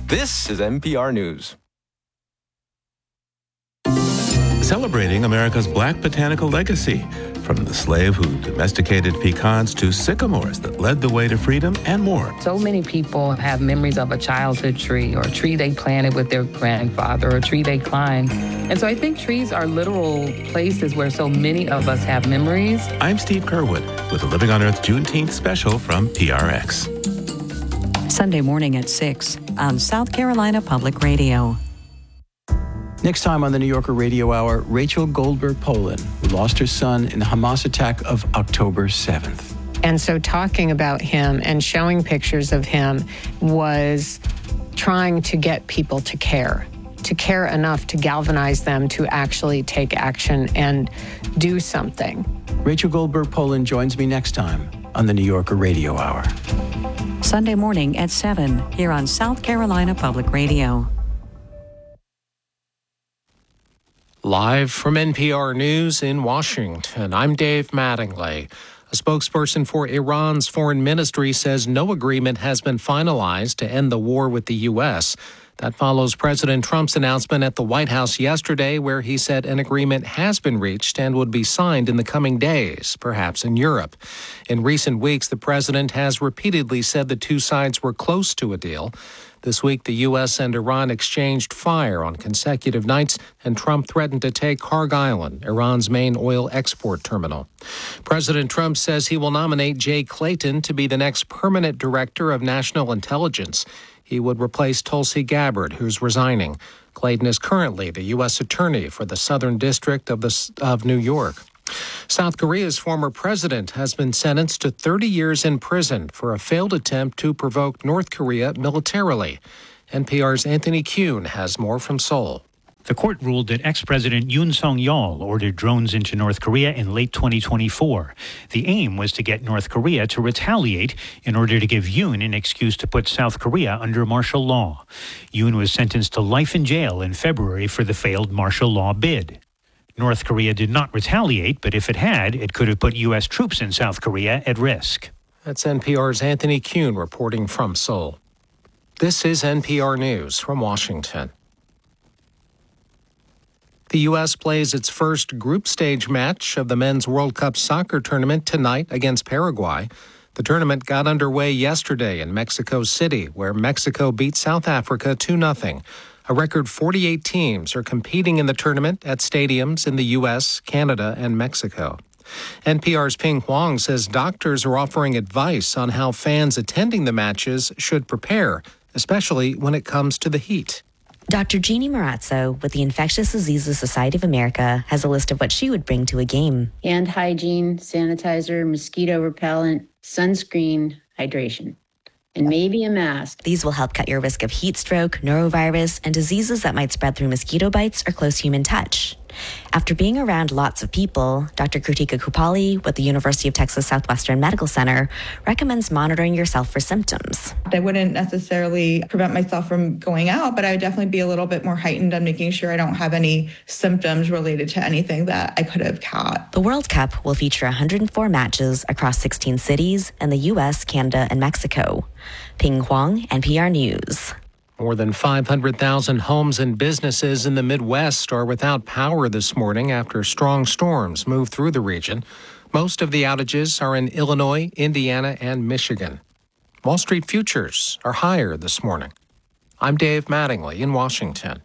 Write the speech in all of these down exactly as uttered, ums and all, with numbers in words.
This is N P R News. Celebrating America's black botanical legacy, from the slave who domesticated pecans to sycamores that led the way to freedom and more. So many people have memories of a childhood tree or a tree they planted with their grandfather or a tree they climbed. And so I think trees are literal places where so many of us have memories. I'm Steve Kerwood with the Living on Earth Juneteenth special from P R X. Sunday morning at six on South Carolina Public Radio. Next time on the New Yorker Radio Hour, Rachel Goldberg-Polin, who lost her son in the Hamas attack of October seventh. And so talking about him and showing pictures of him was trying to get people to care, to care enough to galvanize them to actually take action and do something. Rachel Goldberg-Polin joins me next time on the New Yorker Radio Hour. Sunday morning at seven here on South Carolina Public Radio. Live from N P R News in Washington, I'm Dave Mattingly. A spokesperson for Iran's foreign ministry says no agreement has been finalized to end the war with the U S. That follows President Trump's announcement at the White House yesterday, where he said an agreement has been reached and would be signed in the coming days, perhaps in Europe. In recent weeks, the president has repeatedly said the two sides were close to a deal. This week, the U S and Iran exchanged fire on consecutive nights, and Trump threatened to take Kharg Island, Iran's main oil export terminal. President Trump says he will nominate Jay Clayton to be the next permanent director of national intelligence. He would replace Tulsi Gabbard, who's resigning. Clayton is currently the U S attorney for the Southern District of, the, of New York. South Korea's former president has been sentenced to thirty years in prison for a failed attempt to provoke North Korea militarily. N P R's Anthony Kuhn has more from Seoul. The court ruled that ex-President Yoon Suk-yeol ordered drones into North Korea in late twenty twenty-four. The aim was to get North Korea to retaliate in order to give Yoon an excuse to put South Korea under martial law. Yoon was sentenced to life in jail in February for the failed martial law bid. North Korea did not retaliate, but if it had, it could have put U S troops in South Korea at risk. That's N P R's Anthony Kuhn reporting from Seoul. This is N P R News from Washington. The U S plays its first group stage match of the Men's World Cup soccer tournament tonight against Paraguay. The tournament got underway yesterday in Mexico City, where Mexico beat South Africa two nothing. A record forty-eight teams are competing in the tournament at stadiums in the U S, Canada, and Mexico. N P R's Ping Huang says doctors are offering advice on how fans attending the matches should prepare, especially when it comes to the heat. Doctor Jeannie Marazzo with the Infectious Diseases Society of America has a list of what she would bring to a game. Hand hygiene, sanitizer, mosquito repellent, sunscreen, hydration, and maybe a mask. These will help cut your risk of heat stroke, norovirus, and diseases that might spread through mosquito bites or close human touch. After being around lots of people, Doctor Krutika Kupali with the University of Texas Southwestern Medical Center recommends monitoring yourself for symptoms. I wouldn't necessarily prevent myself from going out, but I would definitely be a little bit more heightened on making sure I don't have any symptoms related to anything that I could have caught. The World Cup will feature one hundred four matches across sixteen cities in the U S, Canada, and Mexico. Ping Huang, N P R News. More than five hundred thousand homes and businesses in the Midwest are without power this morning after strong storms moved through the region. Most of the outages are in Illinois, Indiana, and Michigan. Wall Street futures are higher this morning. I'm Dave Mattingly in Washington.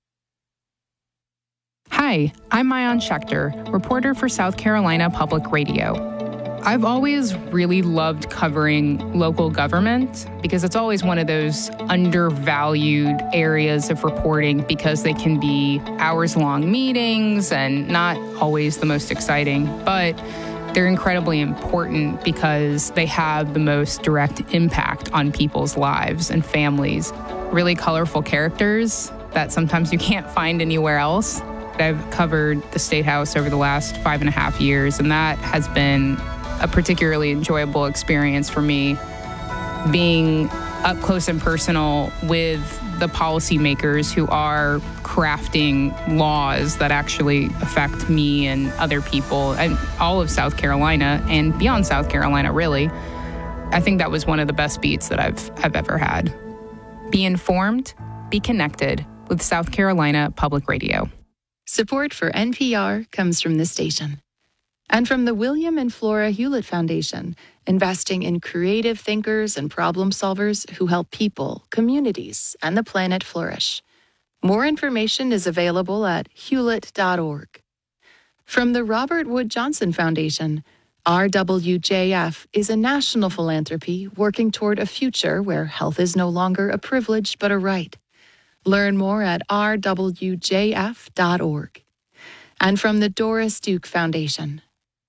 Hi, I'm Maayan Schechter, reporter for South Carolina Public Radio. I've always really loved covering local government because it's always one of those undervalued areas of reporting because they can be hours-long meetings and not always the most exciting, but they're incredibly important because they have the most direct impact on people's lives and families. Really colorful characters that sometimes you can't find anywhere else. I've covered the State House over the last five and a half years, and that has been a particularly enjoyable experience for me, being up close and personal with the policymakers who are crafting laws that actually affect me and other people and all of South Carolina and beyond South Carolina, really. I think that was one of the best beats that I've I've ever had. Be informed, be connected with South Carolina Public Radio. Support for N P R comes from this station and from the William and Flora Hewlett Foundation, investing in creative thinkers and problem solvers who help people, communities, and the planet flourish. More information is available at hewlett dot org. From the Robert Wood Johnson Foundation, R W J F is a national philanthropy working toward a future where health is no longer a privilege but a right. Learn more at r w j f dot org. And from the Doris Duke Foundation.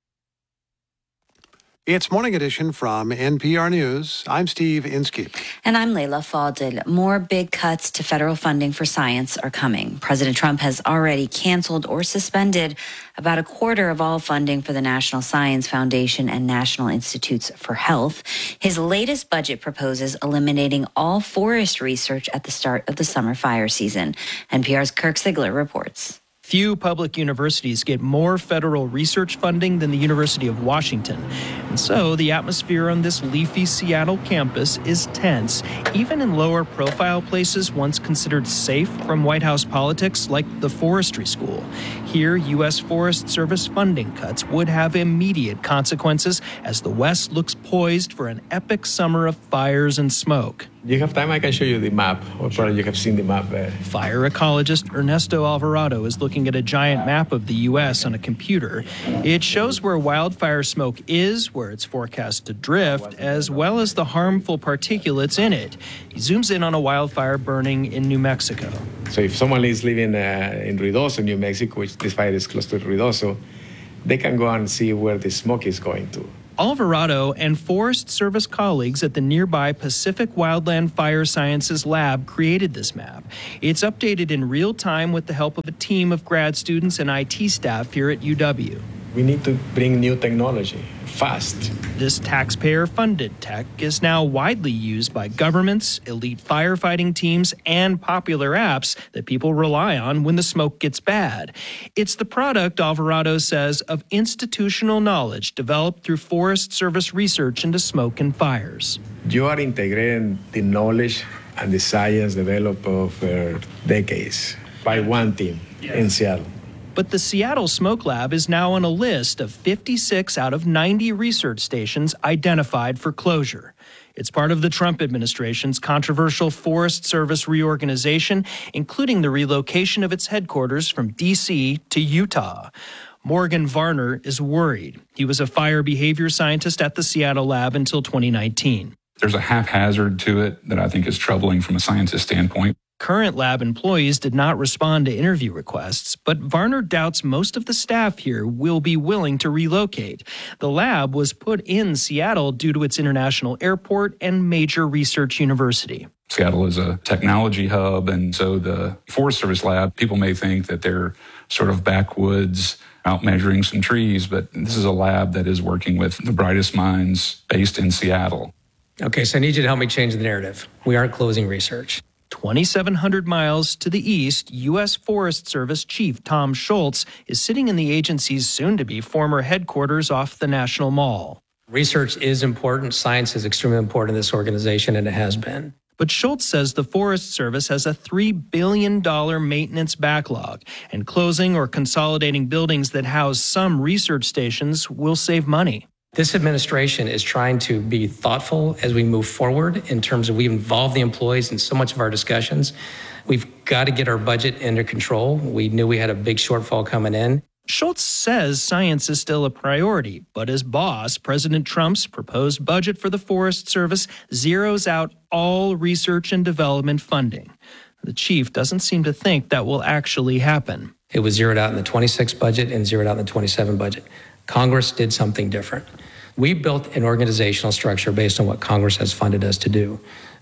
It's Morning Edition from N P R News. I'm Steve Inskeep. And I'm Layla Fadel. More big cuts to federal funding for science are coming. President Trump has already canceled or suspended about a quarter of all funding for the National Science Foundation and National Institutes for Health. His latest budget proposes eliminating all forest research at the start of the summer fire season. N P R's Kirk Sigler reports. Few public universities get more federal research funding than the University of Washington. And so the atmosphere on this leafy Seattle campus is tense, even in lower profile places once considered safe from White House politics like the forestry school. Here, U S Forest Service funding cuts would have immediate consequences as the West looks poised for an epic summer of fires and smoke. You have time, I can show you the map, or probably you have seen the map there. Fire ecologist Ernesto Alvarado is looking at a giant map of the U S on a computer. It shows where wildfire smoke is, where it's forecast to drift, as well as the harmful particulates in it. He zooms in on a wildfire burning in New Mexico. So if someone is living uh, in Ruidoso, New Mexico, which this fire is close to Ruidoso, they can go and see where the smoke is going to. Alvarado and Forest Service colleagues at the nearby Pacific Wildland Fire Sciences Lab created this map. It's updated in real time with the help of a team of grad students and I T staff here at U W. We need to bring new technology fast. This taxpayer-funded tech is now widely used by governments, elite firefighting teams, and popular apps that people rely on when the smoke gets bad. It's the product, Alvarado says, of institutional knowledge developed through Forest Service research into smoke and fires. You are integrating the knowledge and the science developed over decades by one team in Seattle. But the Seattle Smoke Lab is now on a list of fifty-six out of ninety research stations identified for closure. It's part of the Trump administration's controversial Forest Service reorganization, including the relocation of its headquarters from D C to Utah. Morgan Varner is worried. He was a fire behavior scientist at the Seattle lab until twenty nineteen. There's a haphazard to it that I think is troubling from a scientist standpoint. Current lab employees did not respond to interview requests, but Varner doubts most of the staff here will be willing to relocate. The lab was put in Seattle due to its international airport and major research university. Seattle is a technology hub, and so the Forest Service lab, people may think that they're sort of backwoods out measuring some trees, but this is a lab that is working with the brightest minds based in Seattle. Okay, so I need you to help me change the narrative. We aren't closing research. twenty-seven hundred miles to the east, U S Forest Service Chief Tom Schultz is sitting in the agency's soon-to-be former headquarters off the National Mall. Research is important. Science is extremely important in this organization, and it has been. But Schultz says the Forest Service has a three billion dollars maintenance backlog, and closing or consolidating buildings that house some research stations will save money. This administration is trying to be thoughtful as we move forward in terms of we involve the employees in so much of our discussions. We've got to get our budget under control. We knew we had a big shortfall coming in. Schultz says science is still a priority, but as boss, President Trump's proposed budget for the Forest Service zeroes out all research and development funding. The chief doesn't seem to think that will actually happen. It was zeroed out in the twenty-six budget and zeroed out in the twenty-seven budget. Congress did something different. We built an organizational structure based on what Congress has funded us to do.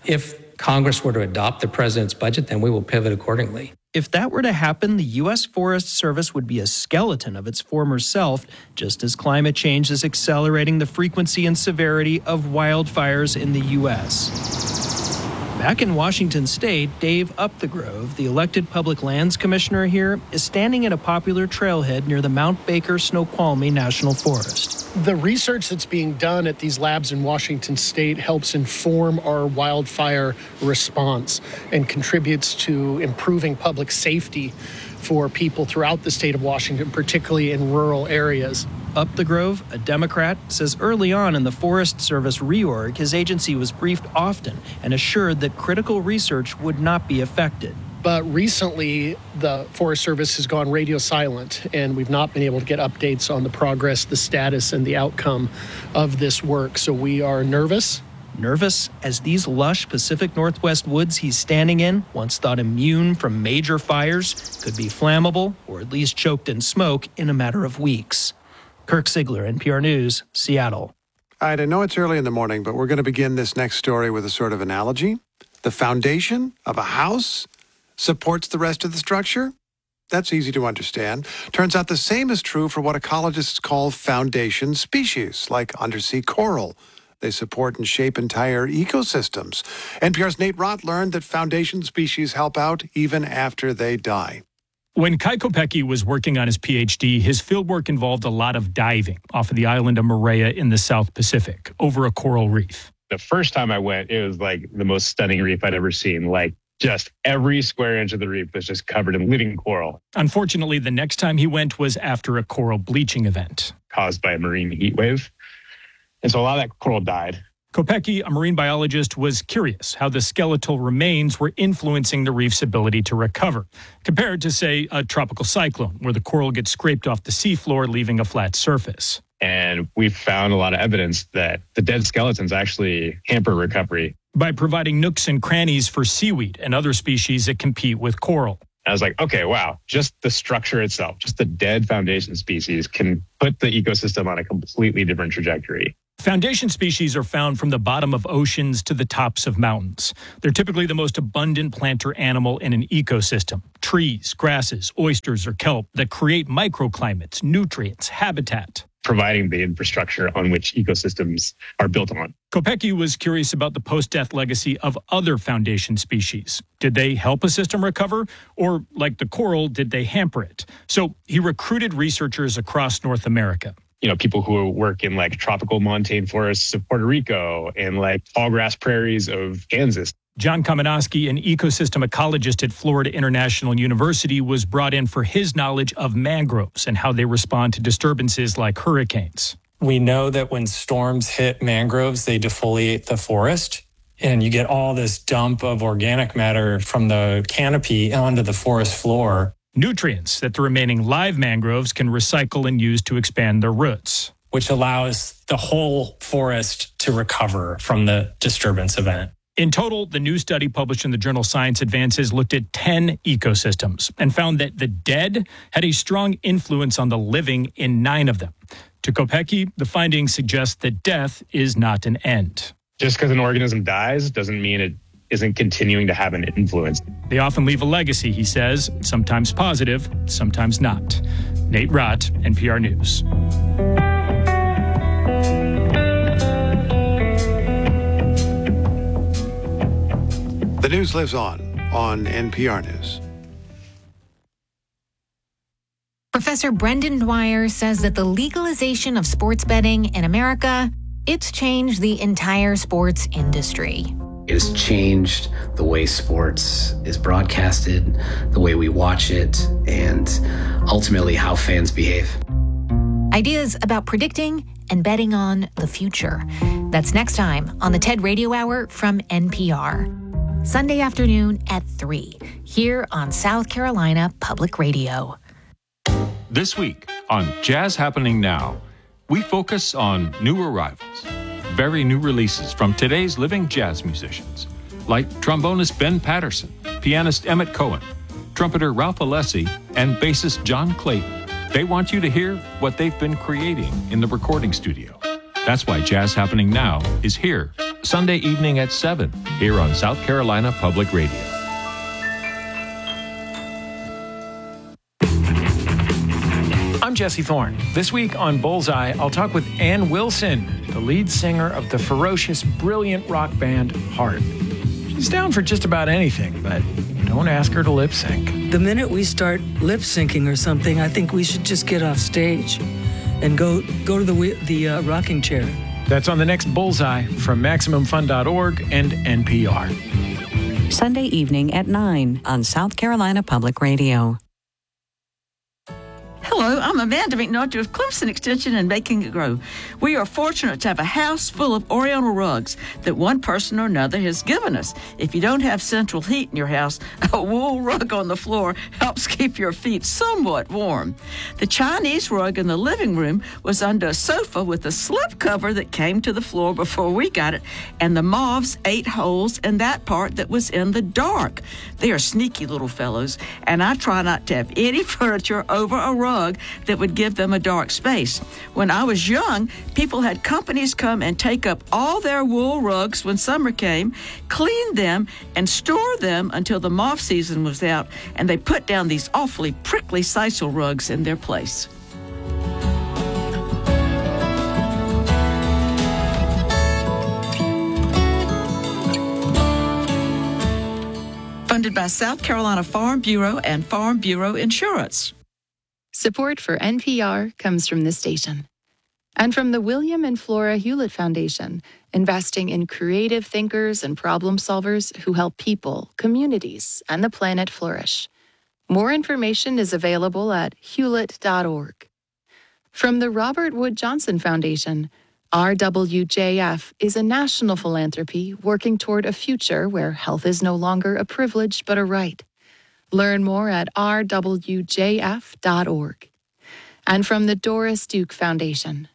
If Congress were to adopt the president's budget, then we will pivot accordingly. If that were to happen, the U S Forest Service would be a skeleton of its former self, just as climate change is accelerating the frequency and severity of wildfires in the U S. Back in Washington State, Dave Upthegrove, the elected public lands commissioner here, is standing at a popular trailhead near the Mount Baker Snoqualmie National Forest. The research that's being done at these labs in Washington State helps inform our wildfire response and contributes to improving public safety for people throughout the state of Washington, particularly in rural areas. Upthegrove, a Democrat, says early on in the Forest Service reorg, his agency was briefed often and assured that critical research would not be affected. But recently, the Forest Service has gone radio silent, and we've not been able to get updates on the progress, the status, and the outcome of this work. So we are nervous. Nervous as these lush Pacific Northwest woods he's standing in, once thought immune from major fires, could be flammable or at least choked in smoke in a matter of weeks. Kirk Ziegler, N P R News, Seattle. All right, I know it's early in the morning, but we're going to begin this next story with a sort of analogy. The foundation of a house supports the rest of the structure. That's easy to understand. Turns out the same is true for what ecologists call foundation species, like undersea coral. They support and shape entire ecosystems. N P R's Nate Rott learned that foundation species help out even after they die. When Kai Kopecky was working on his P H D, his fieldwork involved a lot of diving off of the island of Moorea in the South Pacific over a coral reef. The first time I went, it was like the most stunning reef I'd ever seen. Like just every square inch of the reef was just covered in living coral. Unfortunately, the next time he went was after a coral bleaching event caused by a marine heat wave. And so a lot of that coral died. Kopecky, a marine biologist, was curious how the skeletal remains were influencing the reef's ability to recover, compared to, say, a tropical cyclone, where the coral gets scraped off the seafloor, leaving a flat surface. And we found a lot of evidence that the dead skeletons actually hamper recovery. By providing nooks and crannies for seaweed and other species that compete with coral. I was like, okay, wow, just the structure itself, just the dead foundation species can put the ecosystem on a completely different trajectory. Foundation species are found from the bottom of oceans to the tops of mountains. They're typically the most abundant plant or animal in an ecosystem. Trees, grasses, oysters, or kelp that create microclimates, nutrients, habitat. Providing the infrastructure on which ecosystems are built on. Kopecky was curious about the post-death legacy of other foundation species. Did they help a system recover? Or, like the coral, did they hamper it? So he recruited researchers across North America. You know, people who work in like tropical montane forests of Puerto Rico and like tall grass prairies of Kansas. John Kamenowski, an ecosystem ecologist at Florida International University, was brought in for his knowledge of mangroves and how they respond to disturbances like hurricanes. We know that when storms hit mangroves, they defoliate the forest, and you get all this dump of organic matter from the canopy onto the forest floor. Nutrients that the remaining live mangroves can recycle and use to expand their roots. Which allows the whole forest to recover from the disturbance event. In total, the new study published in the journal Science Advances looked at ten ecosystems and found that the dead had a strong influence on the living in nine of them. To Kopecky, the findings suggest that death is not an end. Just because an organism dies doesn't mean it isn't continuing to have an influence. They often leave a legacy, he says, sometimes positive, sometimes not. Nate Rott, N P R News. The news lives on on N P R News. Professor Brendan Dwyer says that the legalization of sports betting in America, it's changed the entire sports industry. It has changed the way sports is broadcasted, the way we watch it, and ultimately how fans behave. Ideas about predicting and betting on the future. That's next time on the TED Radio Hour from N P R. Sunday afternoon at three, here on South Carolina Public Radio. This week on Jazz Happening Now, we focus on new arrivals. Very new releases from today's living jazz musicians, like trombonist Ben Patterson, pianist Emmett Cohen, trumpeter Ralph Alessi, and bassist John Clayton. They want you to hear what they've been creating in the recording studio. That's why Jazz Happening Now is here, Sunday evening at seven, here on South Carolina Public Radio. I'm Jesse Thorne. This week on Bullseye, I'll talk with Ann Wilson, the lead singer of the ferocious, brilliant rock band Heart. She's down for just about anything, but don't ask her to lip sync. The minute we start lip syncing or something, I think we should just get off stage and go go to the the uh, rocking chair. That's on the next Bullseye from Maximum Fun dot org and N P R. Sunday evening at nine on South Carolina Public Radio. Hello, I'm Amanda McNulty of Clemson Extension and Making It Grow. We are fortunate to have a house full of Oriental rugs that one person or another has given us. If you don't have central heat in your house, a wool rug on the floor helps keep your feet somewhat warm. The Chinese rug in the living room was under a sofa with a slip cover that came to the floor before we got it, and the moths ate holes in that part that was in the dark. They are sneaky little fellows, and I try not to have any furniture over a rug that would give them a dark space. When I was young, people had companies come and take up all their wool rugs when summer came, clean them, and store them until the moth season was out, and they put down these awfully prickly sisal rugs in their place. Funded by South Carolina Farm Bureau and Farm Bureau Insurance. Support for N P R comes from this station. And from the William and Flora Hewlett Foundation, investing in creative thinkers and problem solvers who help people, communities, and the planet flourish. More information is available at hewlett dot org. From the Robert Wood Johnson Foundation, R W J F is a national philanthropy working toward a future where health is no longer a privilege but a right. Learn more at r w j f dot org. And from the Doris Duke Foundation.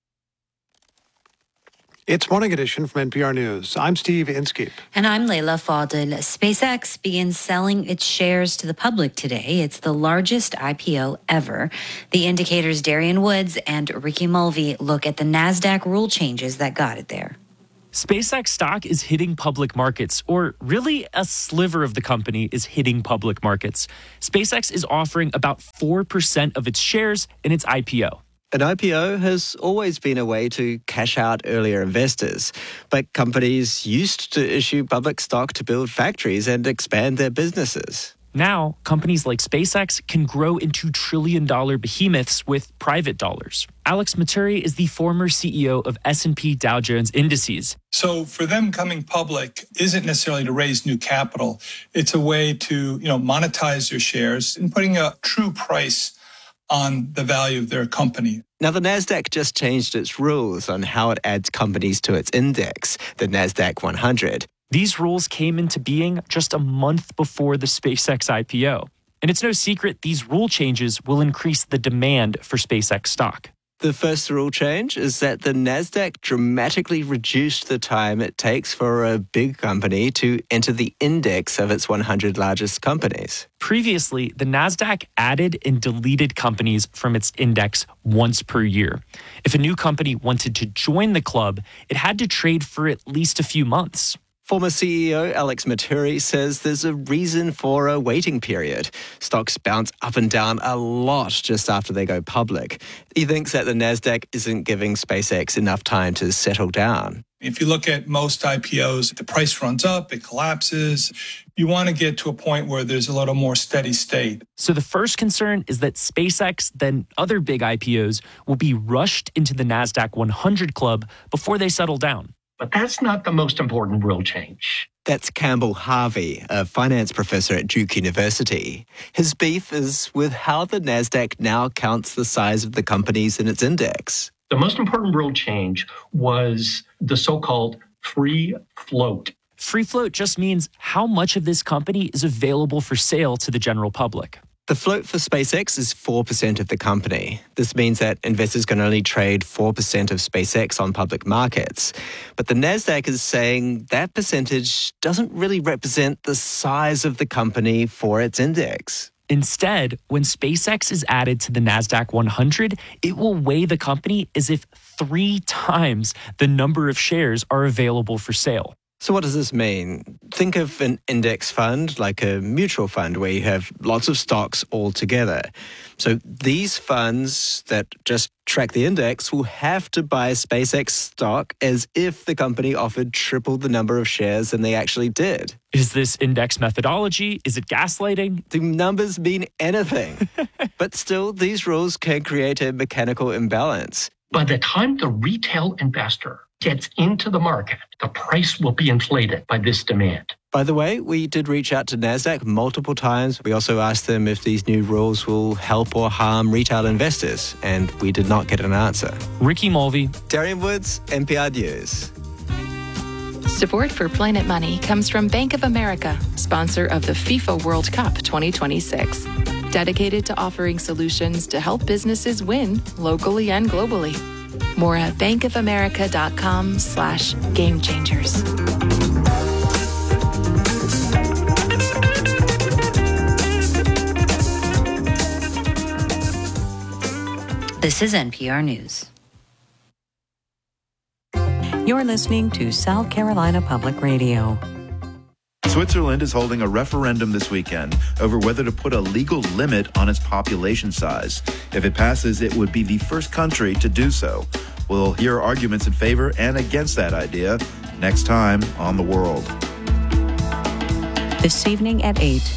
It's Morning Edition from N P R News. I'm Steve Inskeep. And I'm Layla Fadel. SpaceX begins selling its shares to the public today. It's the largest I P O ever. The Indicator's Darian Woods and Ricky Mulvey look at the NASDAQ rule changes that got it there. SpaceX stock is hitting public markets, or really a sliver of the company is hitting public markets. SpaceX is offering about four percent of its shares in its I P O. An I P O has always been a way to cash out earlier investors, but companies used to issue public stock to build factories and expand their businesses. Now, companies like SpaceX can grow into trillion-dollar behemoths with private dollars. Alex Maturi is the former C E O of S and P Dow Jones Indices. So for them coming public isn't necessarily to raise new capital. It's a way to, you know, monetize their shares and putting a true price on the value of their company. Now, the NASDAQ just changed its rules on how it adds companies to its index, the NASDAQ one hundred. These rules came into being just a month before the SpaceX I P O. And it's no secret these rule changes will increase the demand for SpaceX stock. The first rule change is that the NASDAQ dramatically reduced the time it takes for a big company to enter the index of its one hundred largest companies. Previously, the NASDAQ added and deleted companies from its index once per year. If a new company wanted to join the club, it had to trade for at least a few months. Former C E O Alex Maturi says there's a reason for a waiting period. Stocks bounce up and down a lot just after they go public. He thinks that the NASDAQ isn't giving SpaceX enough time to settle down. If you look at most I P Os, the price runs up, it collapses. You want to get to a point where there's a little more steady state. So the first concern is that SpaceX, then other big I P Os, will be rushed into the NASDAQ one hundred club before they settle down. But that's not the most important rule change. That's Campbell Harvey, a finance professor at Duke University. His beef is with how the NASDAQ now counts the size of the companies in its index. The most important rule change was the so-called free float. Free float just means how much of this company is available for sale to the general public. The float for SpaceX is four percent of the company. This means that investors can only trade four percent of SpaceX on public markets. But the NASDAQ is saying that percentage doesn't really represent the size of the company for its index. Instead, when SpaceX is added to the NASDAQ one hundred, it will weigh the company as if three times the number of shares are available for sale. So what does this mean? Think of an index fund like a mutual fund where you have lots of stocks all together. So these funds that just track the index will have to buy SpaceX stock as if the company offered triple the number of shares than they actually did. Is this index methodology? Is it gaslighting? Do numbers mean anything? But still, these rules can create a mechanical imbalance. By the time the retail investor gets into the market, the price will be inflated by this demand. By the way, we did reach out to NASDAQ multiple times. We also asked them if these new rules will help or harm retail investors, and we did not get an answer. Ricky Mulvey, Darian Woods, N P R News. Support for Planet Money comes from Bank of America, sponsor of the FIFA World Cup twenty twenty-six. Dedicated to offering solutions to help businesses win locally and globally. More at bankofamerica.com slash game changers. This is N P R News. You're listening to South Carolina Public Radio. Switzerland is holding a referendum this weekend over whether to put a legal limit on its population size. If it passes, it would be the first country to do so. We'll hear arguments in favor and against that idea next time on The World. This evening at eight.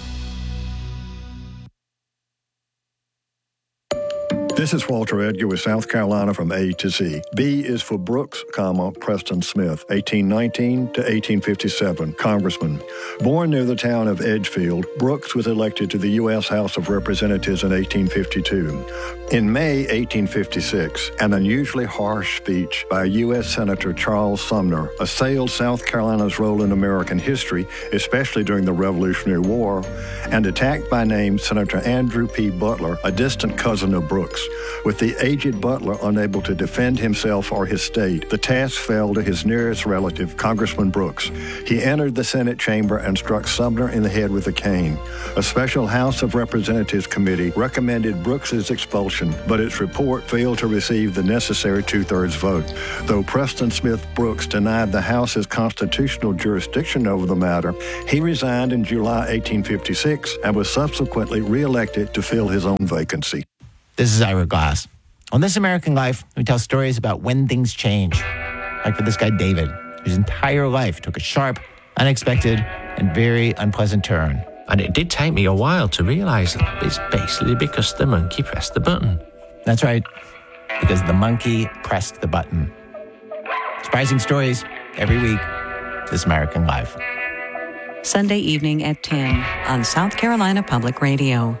This is Walter Edgar with South Carolina from A to Z. B is for Brooks, comma, Preston Smith, eighteen nineteen to eighteen fifty-seven, Congressman. Born near the town of Edgefield, Brooks was elected to the U S House of Representatives in eighteen fifty-two. In May eighteen fifty-six, an unusually harsh speech by U S Senator Charles Sumner assailed South Carolina's role in American history, especially during the Revolutionary War, and attacked by name Senator Andrew P. Butler, a distant cousin of Brooks. With the aged Butler unable to defend himself or his state, the task fell to his nearest relative, Congressman Brooks. He entered the Senate chamber and struck Sumner in the head with a cane. A special House of Representatives committee recommended Brooks's expulsion, but its report failed to receive the necessary two-thirds vote. Though Preston Smith Brooks denied the House's constitutional jurisdiction over the matter, he resigned in July eighteen fifty-six and was subsequently reelected to fill his own vacancy. This is Ira Glass. On This American Life, we tell stories about when things change. Like for this guy, David, whose entire life took a sharp, unexpected, and very unpleasant turn. And it did take me a while to realize that it's basically because the monkey pressed the button. That's right, because the monkey pressed the button. Surprising stories every week. This American Life. Sunday evening at ten on South Carolina Public Radio.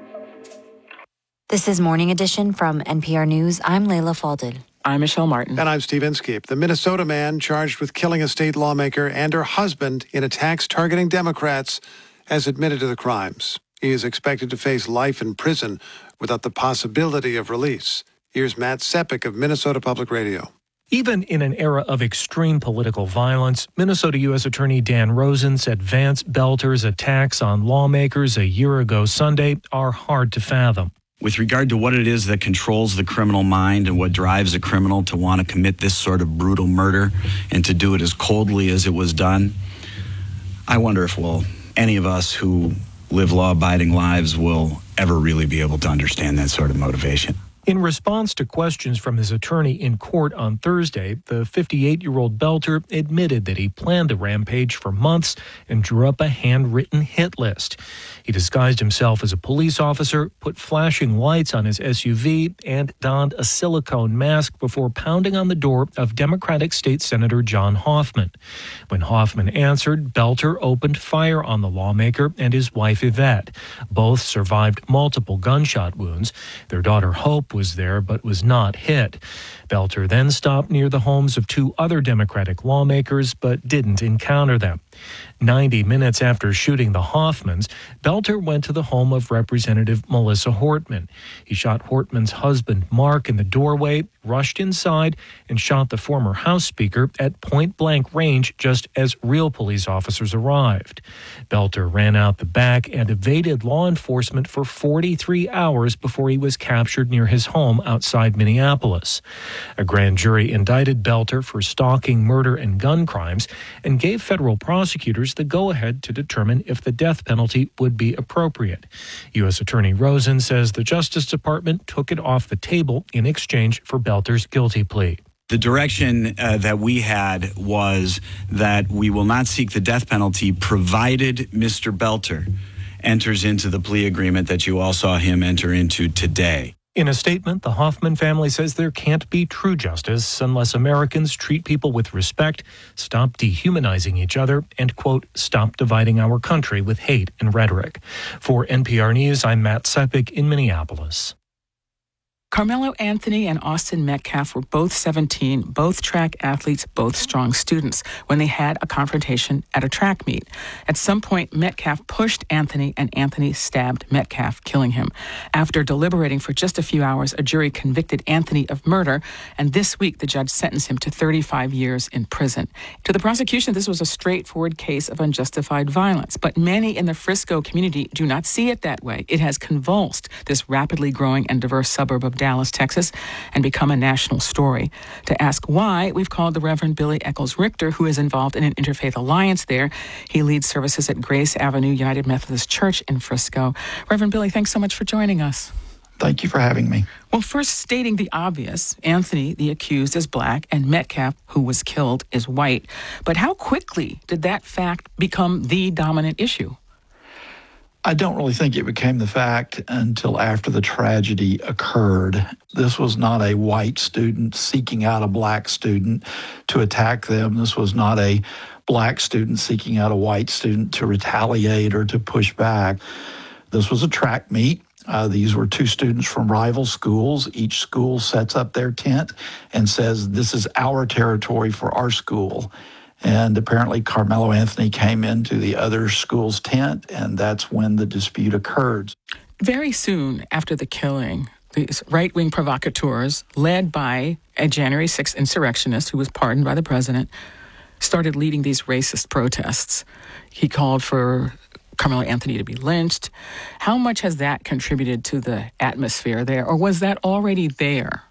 This is Morning Edition from N P R News. I'm Layla Falded. I'm Michelle Martin. And I'm Steve Inskeep. The Minnesota man charged with killing a state lawmaker and her husband in attacks targeting Democrats has admitted to the crimes. He is expected to face life in prison without the possibility of release. Here's Matt Sepik of Minnesota Public Radio. Even in an era of extreme political violence, Minnesota U S Attorney Dan Rosen said Vance Belter's attacks on lawmakers a year ago Sunday are hard to fathom. With regard to what it is that controls the criminal mind and what drives a criminal to want to commit this sort of brutal murder and to do it as coldly as it was done, I wonder if, well, any of us who live law-abiding lives will ever really be able to understand that sort of motivation. In response to questions from his attorney in court on Thursday, the fifty-eight-year-old Belter admitted that he planned the rampage for months and drew up a handwritten hit list. He disguised himself as a police officer, put flashing lights on his S U V, and donned a silicone mask before pounding on the door of Democratic State Senator John Hoffman. When Hoffman answered, Belter opened fire on the lawmaker and his wife Yvette. Both survived multiple gunshot wounds. Their daughter Hope was there but was not hit. Belter then stopped near the homes of two other Democratic lawmakers but didn't encounter them. Ninety minutes after shooting the Hoffmans, Belter went to the home of Representative Melissa Hortman. He shot Hortman's husband, Mark, in the doorway, rushed inside, and shot the former House Speaker at point-blank range just as real police officers arrived. Belter ran out the back and evaded law enforcement for forty-three hours before he was captured near his home outside Minneapolis. A grand jury indicted Belter for stalking, murder, and gun crimes and gave federal prosecutors the go-ahead to determine if the death penalty would be appropriate. U S Attorney Rosen says the Justice Department took it off the table in exchange for Belter's guilty plea. The direction uh, that we had was that we will not seek the death penalty provided Mister Belter enters into the plea agreement that you all saw him enter into today. In a statement, the Hoffman family says there can't be true justice unless Americans treat people with respect, stop dehumanizing each other, and, quote, stop dividing our country with hate and rhetoric. For N P R News, I'm Matt Sepik in Minneapolis. Carmelo Anthony and Austin Metcalf were both seventeen, both track athletes, both strong students, when they had a confrontation at a track meet. At some point, Metcalf pushed Anthony, and Anthony stabbed Metcalf, killing him. After deliberating for just a few hours, a jury convicted Anthony of murder, and this week the judge sentenced him to thirty-five years in prison. To the prosecution, this was a straightforward case of unjustified violence, but many in the Frisco community do not see it that way. It has convulsed this rapidly growing and diverse suburb of Dallas, Texas, and become a national story. To ask why, we've called the Reverend Billy Eccles Richter, who is involved in an interfaith alliance there. He leads services at Grace Avenue United Methodist Church in Frisco. Reverend Billy, thanks so much for joining us. Thank you for having me. Well, first stating the obvious, Anthony, the accused, is black, and Metcalf, who was killed, is white. But how quickly did that fact become the dominant issue? I don't really think it became the fact until after the tragedy occurred. This was not a white student seeking out a black student to attack them. This was not a black student seeking out a white student to retaliate or to push back. This was a track meet. Uh, these were two students from rival schools. Each school sets up their tent and says, this is our territory for our school. And apparently Carmelo Anthony came into the other school's tent, and that's when the dispute occurred. Very soon after the killing, these right-wing provocateurs, led by a January sixth insurrectionist who was pardoned by the president, started leading these racist protests. He called for Carmelo Anthony to be lynched. How much has that contributed to the atmosphere there, or was that already there?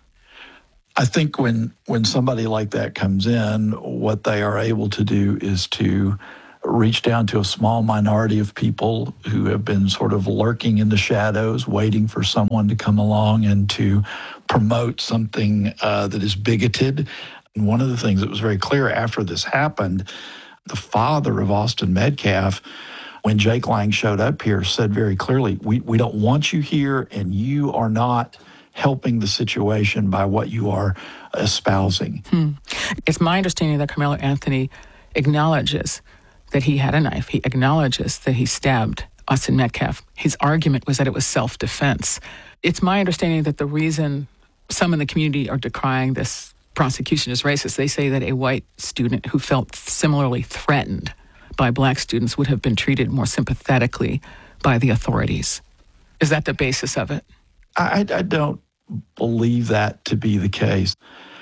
I think when when somebody like that comes in, what they are able to do is to reach down to a small minority of people who have been sort of lurking in the shadows, waiting for someone to come along and to promote something uh, that is bigoted. And one of the things that was very clear after this happened, the father of Austin Metcalf, when Jake Lang showed up here, said very clearly, we, we don't want you here, and you are not helping the situation by what you are espousing. Hmm. It's my understanding that Carmelo Anthony acknowledges that he had a knife. He acknowledges that he stabbed Austin Metcalf. His argument was that it was self-defense. It's my understanding that the reason some in the community are decrying this prosecution as racist, they say that a white student who felt similarly threatened by black students would have been treated more sympathetically by the authorities. Is that the basis of it? I, I don't believe that to be the case.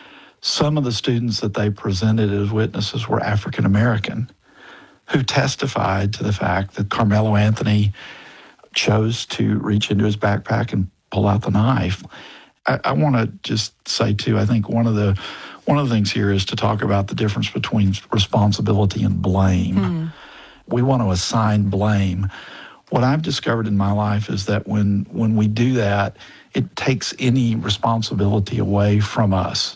Some of the students that they presented as witnesses were African American who testified to the fact that Carmelo Anthony chose to reach into his backpack and pull out the knife. I, I want to just say, too, I think one of the one of the things here is to talk about the difference between responsibility and blame. Mm. We want to assign blame. What I've discovered in my life is that when when we do that, it takes any responsibility away from us.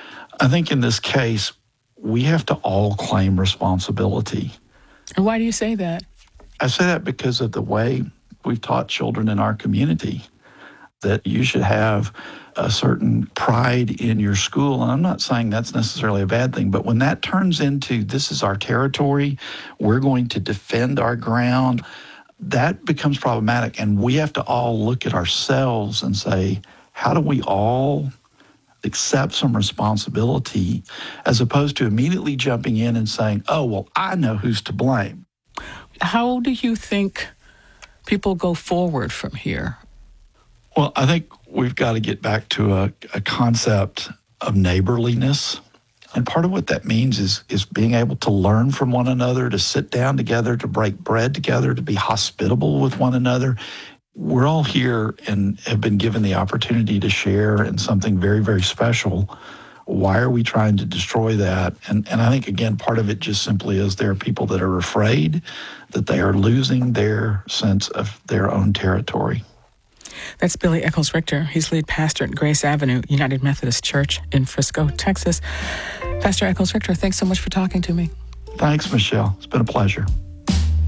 I think in this case, we have to all claim responsibility. And why do you say that? I say that because of the way we've taught children in our community that you should have a certain pride in your school. And I'm not saying that's necessarily a bad thing, but when that turns into this is our territory, we're going to defend our ground, that becomes problematic. And we have to all look at ourselves and say, how do we all accept some responsibility as opposed to immediately jumping in and saying, oh, well, I know who's to blame. How do you think people go forward from here? Well, I think we've got to get back to a, a concept of neighborliness. And part of what that means is, is being able to learn from one another, to sit down together, to break bread together, to be hospitable with one another. We're all here and have been given the opportunity to share in something very, very special Why are we trying to destroy that? And, and I think, again, part of it just simply is there are people that are afraid that they are losing their sense of their own territory. That's Billy Eccles Richter. He's lead pastor at Grace Avenue United Methodist Church in Frisco, Texas. Pastor Eccles Richter, thanks so much for talking to me. Thanks, Michelle. It's been a pleasure.